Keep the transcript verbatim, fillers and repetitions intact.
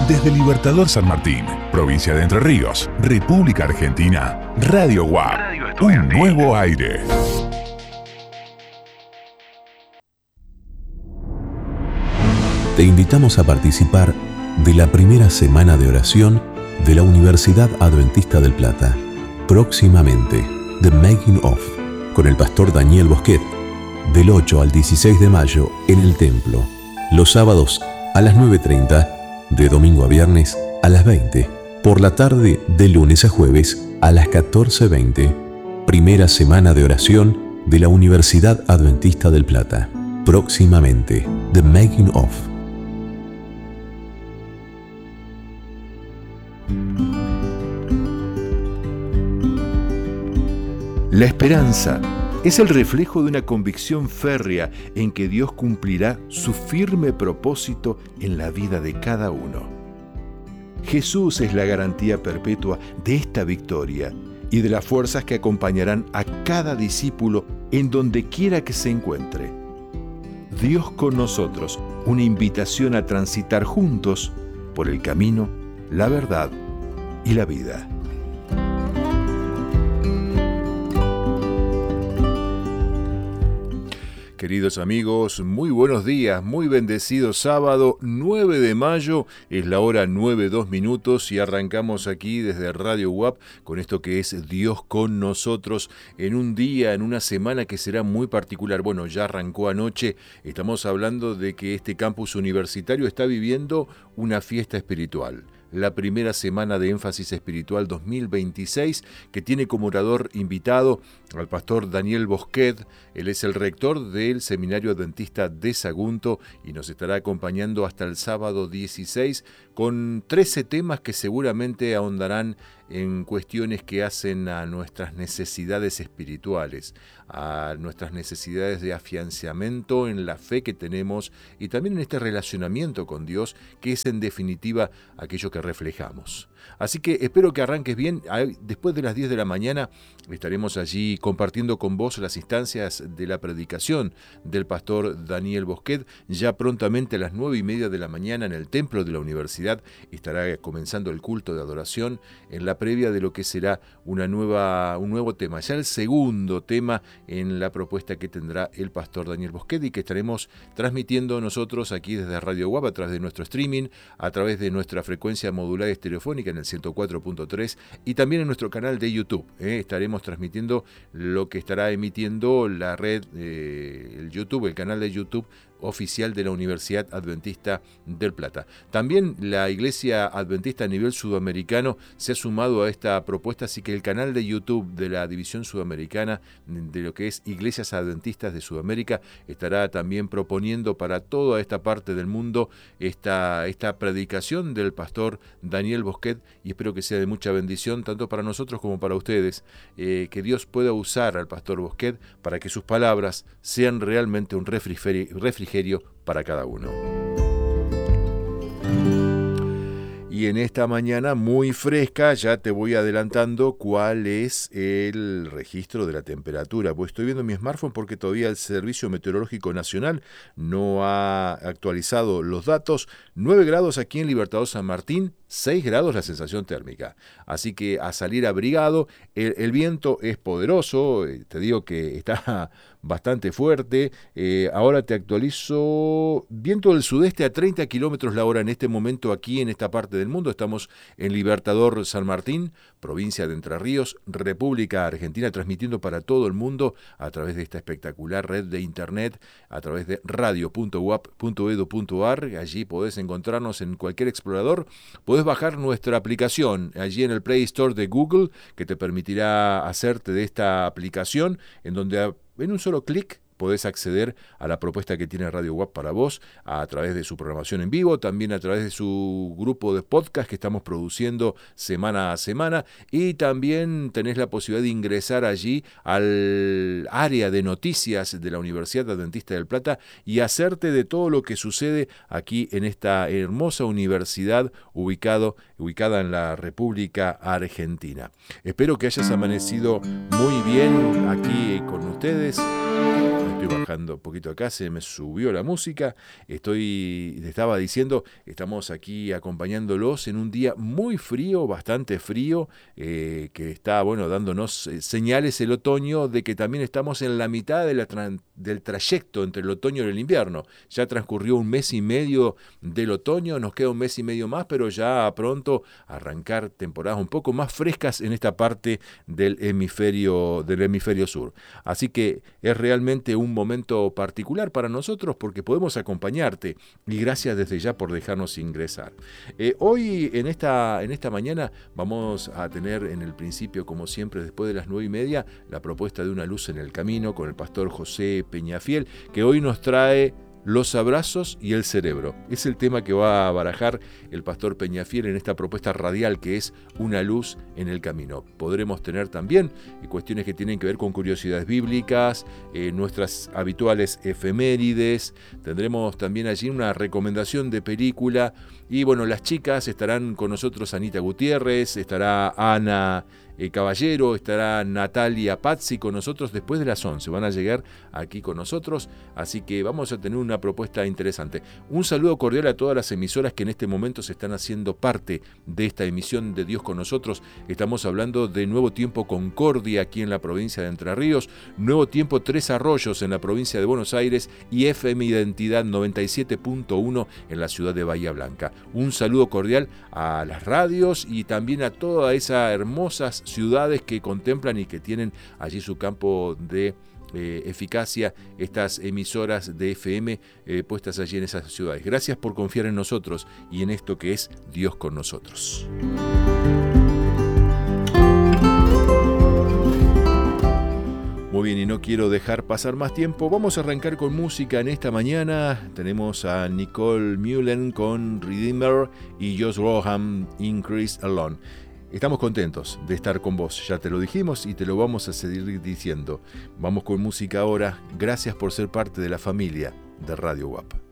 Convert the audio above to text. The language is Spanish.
Desde Libertador San Martín, provincia de Entre Ríos, República Argentina, Radio U A P, un nuevo aire. Te invitamos a participar de la primera semana de oración de la Universidad Adventista del Plata. Próximamente, The Making Of, con el pastor Daniel Bosquet, del ocho al dieciséis de mayo en el templo. Los sábados a las nueve treinta, de domingo a viernes a las veinte, por la tarde de lunes a jueves a las catorce veinte. Primera semana de oración de la Universidad Adventista del Plata. Próximamente, The Making Of. La esperanza es el reflejo de una convicción férrea en que Dios cumplirá su firme propósito en la vida de cada uno. Jesús es la garantía perpetua de esta victoria y de las fuerzas que acompañarán a cada discípulo en donde quiera que se encuentre. Dios con nosotros, una invitación a transitar juntos por el camino, la verdad y la vida. Queridos amigos, muy buenos días, muy bendecido sábado, nueve de mayo, es la hora nueve, dos minutos y arrancamos aquí desde Radio U A P con esto que es Dios con nosotros en un día, en una semana que será muy particular. Bueno, ya arrancó anoche, estamos hablando de que este campus universitario está viviendo una fiesta espiritual. La primera semana de énfasis espiritual dos mil veintiséis, que tiene como orador invitado al pastor Daniel Bosquet. Él es el rector del Seminario Adventista de Sagunto y nos estará acompañando hasta el sábado dieciséis con trece temas que seguramente ahondarán en cuestiones que hacen a nuestras necesidades espirituales, a nuestras necesidades de afianzamiento en la fe que tenemos y también en este relacionamiento con Dios, que es en definitiva aquello que reflejamos. Así que espero que arranques bien. Después de las diez de la mañana estaremos allí compartiendo con vos las instancias de la predicación del pastor Daniel Bosquet. Ya prontamente a las nueve y media de la mañana en el templo de la universidad estará comenzando el culto de adoración en la previa de lo que será una nueva, un nuevo tema, ya el segundo tema en la propuesta que tendrá el pastor Daniel Bosquet y que estaremos transmitiendo nosotros aquí desde Radio U A P a través de nuestro streaming, a través de nuestra frecuencia modulada estereofónica en el ciento cuatro punto tres y también en nuestro canal de YouTube. ¿eh? Estaremos transmitiendo lo que estará emitiendo la red, eh, el YouTube, el canal de YouTube oficial de la Universidad Adventista del Plata. También la Iglesia Adventista a nivel sudamericano se ha sumado a esta propuesta, así que el canal de YouTube de la División Sudamericana de lo que es Iglesias Adventistas de Sudamérica estará también proponiendo para toda esta parte del mundo esta, esta predicación del pastor Daniel Bosquet y espero que sea de mucha bendición tanto para nosotros como para ustedes, eh, que Dios pueda usar al pastor Bosquet para que sus palabras sean realmente un refrigerio, refrigerio para cada uno. Y en esta mañana muy fresca ya te voy adelantando cuál es el registro de la temperatura. Pues estoy viendo mi smartphone porque todavía el Servicio Meteorológico Nacional no ha actualizado los datos. nueve grados aquí en Libertador San Martín, seis grados la sensación térmica. Así que a salir abrigado, el, el viento es poderoso, te digo que está bastante fuerte. Eh, ahora te actualizo, viento del sudeste a treinta kilómetros la hora en este momento aquí en esta parte del mundo. Estamos en Libertador San Martín, provincia de Entre Ríos, República Argentina, transmitiendo para todo el mundo a través de esta espectacular red de internet, a través de radio punto u a p punto e d u punto a r. Allí podés encontrarnos en cualquier explorador. Podés bajar nuestra aplicación allí en el Play Store de Google, que te permitirá hacerte de esta aplicación, en donde en un solo clic podés acceder a la propuesta que tiene Radio U A P para vos a través de su programación en vivo, también a través de su grupo de podcast que estamos produciendo semana a semana y también tenés la posibilidad de ingresar allí al área de noticias de la Universidad Adventista del Plata y hacerte de todo lo que sucede aquí en esta hermosa universidad ubicado, ubicada en la República Argentina. Espero que hayas amanecido muy bien aquí con ustedes. Estoy bajando un poquito acá, se me subió la música. Estoy, te estaba diciendo, estamos aquí acompañándolos en un día muy frío, bastante frío, eh, que está, bueno, dándonos eh, señales el otoño de que también estamos en la mitad de la tra- del trayecto entre el otoño y el invierno. Ya transcurrió un mes y medio del otoño, nos queda un mes y medio más, pero ya pronto arrancar temporadas un poco más frescas en esta parte del hemisferio, del hemisferio sur. Así que es realmente un momento particular para nosotros porque podemos acompañarte y gracias desde ya por dejarnos ingresar. Eh, hoy en esta, en esta mañana vamos a tener en el principio, como siempre, después de las nueve y media, la propuesta de Una Luz en el Camino con el pastor José Peñafiel, que hoy nos trae los abrazos y el cerebro. Es el tema que va a barajar el pastor Peñafiel en esta propuesta radial que es Una Luz en el Camino. Podremos tener también eh, cuestiones que tienen que ver con curiosidades bíblicas, eh, nuestras habituales efemérides, tendremos también allí una recomendación de película y bueno, las chicas estarán con nosotros, Anita Gutiérrez, estará Ana Eh, Caballero, estará Natalia Pazzi con nosotros después de las once, van a llegar aquí con nosotros, así que vamos a tener una propuesta interesante. Un saludo cordial a todas las emisoras que en este momento se están haciendo parte de esta emisión de Dios con nosotros. Estamos hablando de Nuevo Tiempo Concordia aquí en la provincia de Entre Ríos, Nuevo Tiempo Tres Arroyos en la provincia de Buenos Aires y F M Identidad noventa y siete punto uno en la ciudad de Bahía Blanca. Un saludo cordial a las radios y también a todas esas hermosas ciudades que contemplan y que tienen allí su campo de eh, eficacia, estas emisoras de F M eh, puestas allí en esas ciudades. Gracias por confiar en nosotros y en esto que es Dios con nosotros. Muy bien, y no quiero dejar pasar más tiempo. Vamos a arrancar con música en esta mañana. Tenemos a Nicole Mullen con Redeemer y Josh Roham, Increase Alone. Estamos contentos de estar con vos, ya te lo dijimos y te lo vamos a seguir diciendo. Vamos con música ahora. Gracias por ser parte de la familia de Radio U A P.